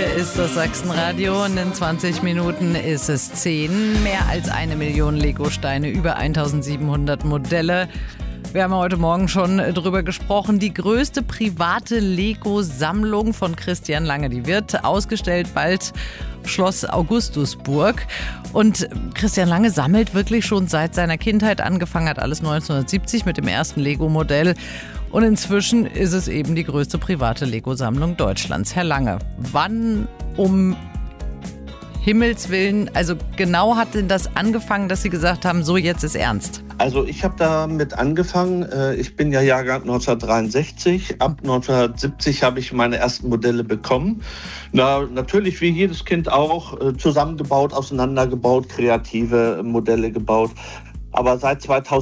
Hier ist das Sachsenradio und in 20 Minuten ist es 10. Mehr als 1 Million Lego-Steine, über 1700 Modelle. Wir haben heute Morgen schon drüber gesprochen. Die größte private Lego-Sammlung von Christian Lange. Die wird ausgestellt bald Schloss Augustusburg. Und Christian Lange sammelt wirklich schon seit seiner Kindheit. Angefangen hat alles 1970 mit dem ersten Lego-Modell. Und inzwischen ist es eben die größte private Lego-Sammlung Deutschlands. Herr Lange, wann um Himmels Willen, also genau hat denn das angefangen, dass Sie gesagt haben, so jetzt ist ernst? Also ich habe damit angefangen, ich bin ja Jahrgang 1963, ab 1970 habe ich meine ersten Modelle bekommen. Natürlich wie jedes Kind auch, zusammengebaut, auseinandergebaut, kreative Modelle gebaut. Aber seit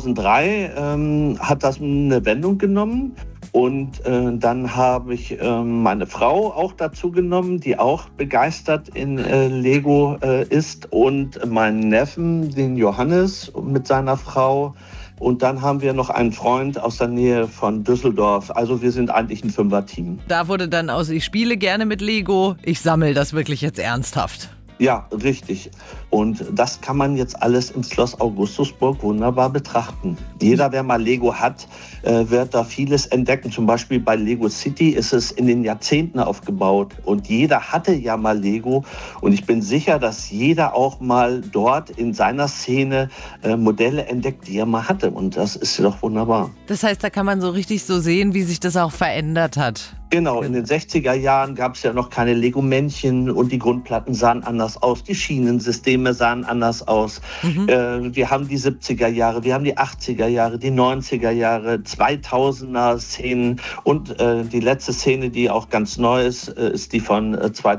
2003 hat das eine Wendung genommen. Und dann habe ich meine Frau auch dazu genommen, die auch begeistert in Lego ist. Und meinen Neffen, den Johannes, mit seiner Frau. Und dann haben wir noch einen Freund aus der Nähe von Düsseldorf. Also wir sind eigentlich ein Fünfer-Team. Da wurde dann aus, ich spiele gerne mit Lego, ich sammle das wirklich jetzt ernsthaft. Ja, richtig. Und das kann man jetzt alles im Schloss Augustusburg wunderbar betrachten. Jeder, der mal Lego hat, wird da vieles entdecken. Zum Beispiel bei Lego City ist es in den Jahrzehnten aufgebaut. Und jeder hatte ja mal Lego. Und ich bin sicher, dass jeder auch mal dort in seiner Szene Modelle entdeckt, die er mal hatte. Und das ist doch wunderbar. Das heißt, da kann man so richtig so sehen, wie sich das auch verändert hat. Genau, in den 60er Jahren gab es ja noch keine Lego-Männchen und die Grundplatten sahen anders aus, die Schienensysteme sahen anders aus. Wir haben die 70er Jahre, wir haben die 80er Jahre, die 90er Jahre, 2000er Szenen und die letzte Szene, die auch ganz neu ist, ist die von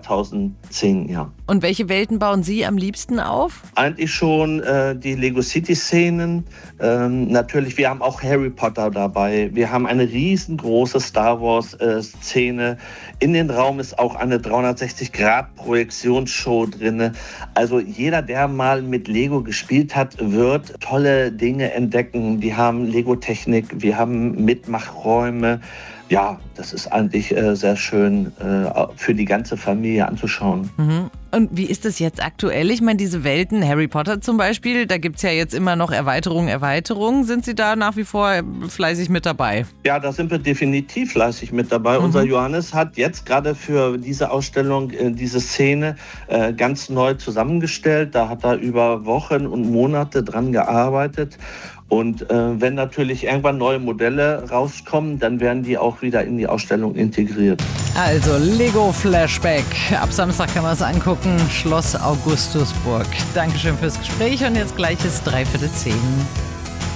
2010, ja. Und welche Welten bauen Sie am liebsten auf? Eigentlich schon die Lego City-Szenen. Natürlich, wir haben auch Harry Potter dabei. Wir haben eine riesengroße Star Wars-Szene. In den Raum ist auch eine 360-Grad-Projektionsshow drin. Also jeder, der mal mit Lego gespielt hat, wird tolle Dinge entdecken. Die haben Lego-Technik, wir haben Mitmachräume. Ja, das ist eigentlich sehr schön für die ganze Familie anzuschauen. Und wie ist das jetzt aktuell? Ich meine, diese Welten, Harry Potter zum Beispiel, da gibt es ja jetzt immer noch Erweiterungen. Sind Sie da nach wie vor fleißig mit dabei? Ja, da sind wir definitiv fleißig mit dabei. Unser Johannes hat jetzt gerade für diese Ausstellung diese Szene ganz neu zusammengestellt. Da hat er über Wochen und Monate dran gearbeitet. Und wenn natürlich irgendwann neue Modelle rauskommen, dann werden die auch wieder in die Ausstellung integriert. Also Lego Flashback. Ab Samstag kann man es angucken. Schloss Augustusburg. Dankeschön fürs Gespräch und jetzt gleich ist 9:45.